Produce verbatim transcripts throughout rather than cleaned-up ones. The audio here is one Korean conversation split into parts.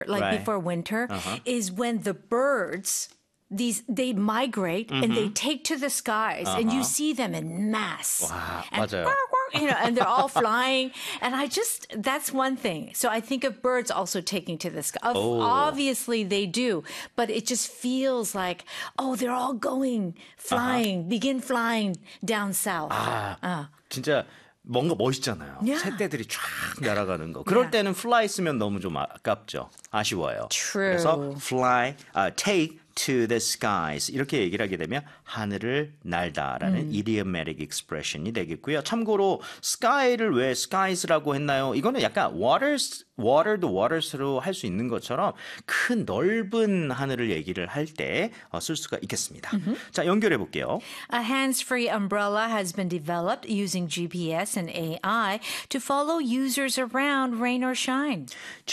like right. before winter, uh-huh. is when the birds, these they migrate mm-hmm. and they take to the skies, uh-huh. and you see them in mass. 와, and 맞아요. Quack, quack, you know, and they're all flying. And I just, that's one thing. So I think of birds also taking to the sky. Oh. Obviously they do, but it just feels like, oh, they're all going, flying, uh-huh. begin flying down south. 아, uh. 진짜 뭔가 멋있잖아요. Yeah. 새떼들이 쫙 날아가는 거. 그럴 Yeah. 때는 fly 쓰면 너무 좀 아깝죠. 아쉬워요. True. 그래서 fly, uh, take to the skies 이렇게 얘기를 하게 되면 하늘을 날다라는 음. idiomatic expression이 되겠고요. 참고로 sky를 왜 skies라고 했나요? 이거는 약간 waters, water the waters로 할 수 있는 것처럼 큰 넓은 하늘을 얘기를 할 때 쓸 수가 있겠습니다. Mm-hmm. 자, 연결해 볼게요. A hands-free umbrella has been developed using G P S and A I to follow users around rain or shine.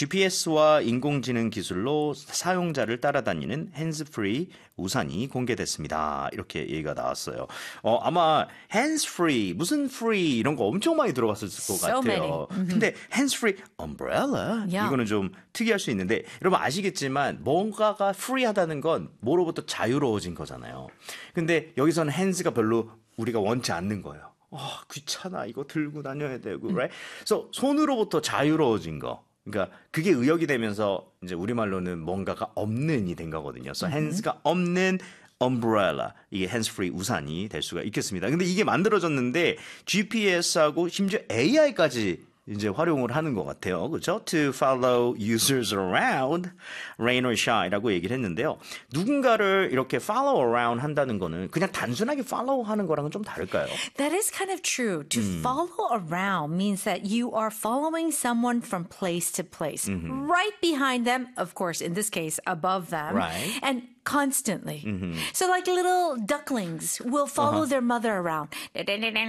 지피에스와 인공지능 기술로 사용자를 따라다니는 핸즈프리 우산이 공개됐습니다. 이렇게 얘기가 나왔어요. 어, 아마 hands-free, 무슨 free 이런 거 엄청 많이 들어봤을 것 So 같아요. many. 근데 hands-free umbrella Yeah. 이거는 좀 특이할 수 있는데 여러분 아시겠지만 뭔가가 free하다는 건 뭐로부터 자유로워진 거잖아요. 근데 여기서는 hands가 별로 우리가 원치 않는 거예요. 어, 귀찮아. 이거 들고 다녀야 되고, right? So 손으로부터 자유로워진 거. 그러니까 그게 의역이 되면서 이제 우리말로는 뭔가가 없는이 된 거거든요. So hands가 없는 umbrella, 이게 hands-free 우산이 될 수가 있겠습니다. 근데 이게 만들어졌는데 지피에스하고 심지어 에이아이까지 이제 활용을 하는 것 같아요. 그렇죠? To follow users around, rain or shine이라고 얘기를 했는데요. 누군가를 이렇게 follow around 한다는 거는 그냥 단순하게 follow 하는 거랑은 좀 다를까요? That is kind of true. To 음. follow around means that you are following someone from place to place. Mm-hmm. Right behind them, of course, in this case, above them. Right. And constantly. Mm-hmm. So like little ducklings will follow Uh-huh. their mother around. And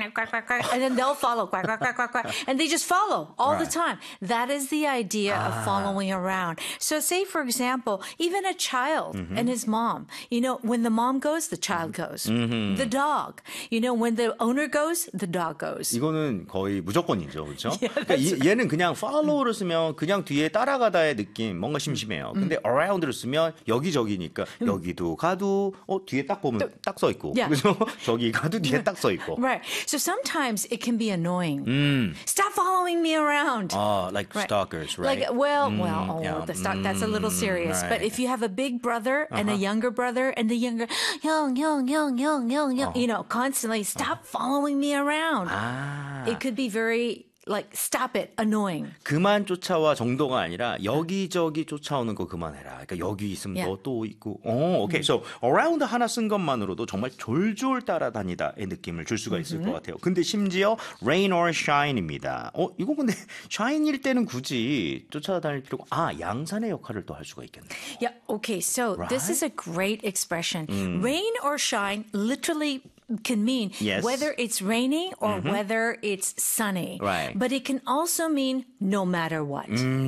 then they'll follow. Quack, quack, quack, quack, quack. And they just follow all Right. the time. That is the idea ah. of following around. So say, for example, even a child Mm-hmm. and his mom. You know, when the mom goes, the child goes. Mm-hmm. The dog. You know, when the owner goes, the dog goes. 이거는 거의 무조건이죠. 그렇죠? Yeah, 그러니까 이, 얘는 그냥 follow를 쓰면 그냥 뒤에 따라가다의 느낌 뭔가 심심해요. 근데 around를 쓰면 여기저기니까 여기도 가도 어 뒤에 딱 보면 딱 써 있고. Yeah. 그죠? 저기 가도 뒤에 딱 써 있고. Right. So sometimes it can be annoying. 음. Stop following me around. 아, like Right. stalkers, right? Like, well, 음, well, oh, yeah. the stalk, that's a little serious. right. But if you have a big brother and a younger brother, and the younger, young, young, young, young, young, young, you know, constantly stop following me around. 아. It could be very, like, stop it, annoying. 그만 쫓아와 정도가 아니라 여기저기 쫓아오는 거 그만해라. 그러니까 여기 있으면 Yeah. 너 또 있고. 어, 오케이. So around 하나 쓴 것만으로도 정말 졸졸 따라다니다의 느낌을 줄 수가 있을 것 같아요. 근데 심지어 rain or shine입니다. 어, 이거 근데 shine일 때는 굳이 쫓아다닐 필요가 아, 양산의 역할을 또 할 수가 있겠네요. Yeah, okay, so this is a great expression. Rain or shine literally can mean Yes. whether it's raining or whether it's sunny. Right. But it can also mean no matter what.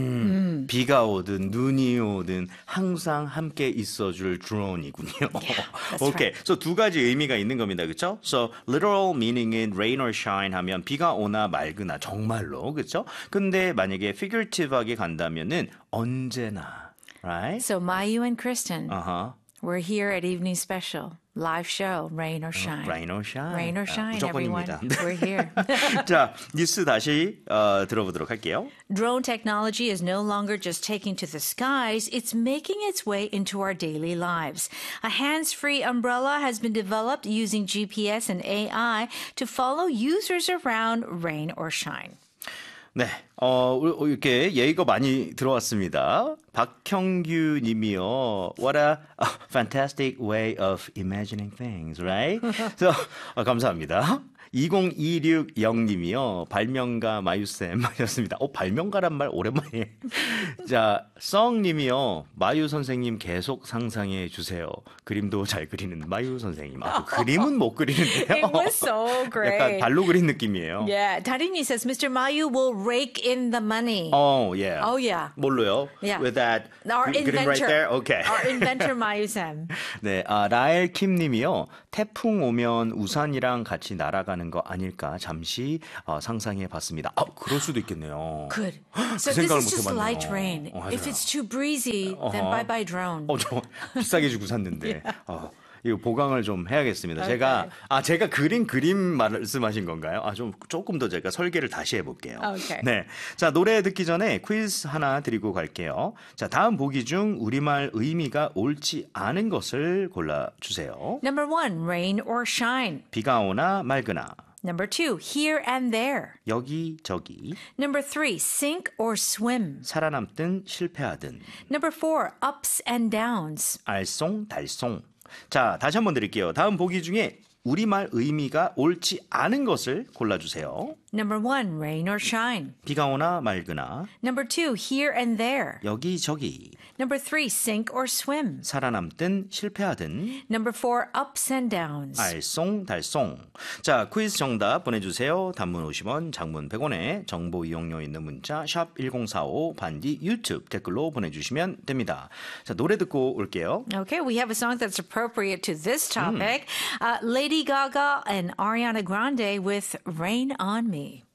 음, 비가 오든 눈이 오든 항상 함께 있어줄 드론이군요. that's 오케이, right. so 두 가지 의미가 있는 겁니다, 그렇죠? So literal meaning은 rain or shine 하면 비가 오나 말거나 정말로, 그렇죠? 근데 만약에 figurative하게 간다면은 언제나, right? So Mayu and Kristen, Uh-huh. we're here at Evening Special. Live show, rain or shine. Rain or shine. Rain or 아, shine, everyone. 무조건입니다. We're here. 자, 뉴스 다시 어, 들어보도록 할게요. Drone technology is no longer just taking to the skies, it's making its way into our daily lives. A hands-free umbrella has been developed using G P S and A I to follow users around, rain or shine. 네, 어, 이렇게 예의가 많이 들어왔습니다. 박형규 님이요. What a, a fantastic way of imagining things, right? so, 어, 감사합니다. 이공이육영 님이요. 발명가 마유쌤 하셨습니다. 어, 발명가란 말 오랜만이에요. 자, 썽 님이요. 마유 선생님 계속 상상해 주세요. 그림도 잘 그리는 마유 선생님. 아, 그림은 못 그리는데요. It was so great. 약간 발로 그린 느낌이에요. Yeah, Tarini says Mister Mayu will rake in the money. Oh, yeah. Oh, yeah. 뭘로요? Yeah. With that Our gr- inventor. grim right there? Okay. Our inventor Mayu-sam. 네, 아, 라엘 킴 님이요. 태풍 오면 우산이랑 같이 날아가는 하는 거 아닐까 잠시 어, 상상해 봤습니다. 아, 그럴 수도 있겠네요. Good. So 그 this 생각을 is just 못 해봤네요. light rain. 어, If 맞아요. it's too breezy, then bye bye drone. 어, 저 비싸게 주고 샀는데. 어, 이거 보강을 좀 해야겠습니다. 제가 아 제가 그린 그림 말씀하신 건가요? 아 좀 조금 더 제가 설계를 다시 해볼게요. Okay. 네, 자 노래 듣기 전에 퀴즈 하나 드리고 갈게요. 자 다음 보기 중 우리말 의미가 옳지 않은 것을 골라 주세요. Number one, rain or shine. 비가 오나 맑으나 Number two, here and there. 여기 저기 Number three, sink or swim. 살아남든 실패하든 Number four, ups and downs. 알쏭달쏭. 자, 다시 한번 드릴게요. 다음 보기 중에 우리말 의미가 옳지 않은 것을 골라주세요. Number one, rain or shine. 비가 오나 맑으나 Number two, here and there. 여기저기 Number three, sink or swim. 살아남든 실패하든 Number four, ups and downs. 알쏭달쏭. 자, 퀴즈 정답 보내주세요. 단문 오십 원, 장문 백 원에 정보 이용료 있는 문자 샵 일공사오 반디 유튜브 댓글로 보내주시면 됩니다. 자, 노래 듣고 올게요. Okay, we have a song that's appropriate to this topic. Uh, Lady Gaga and Ariana Grande with Rain on Me.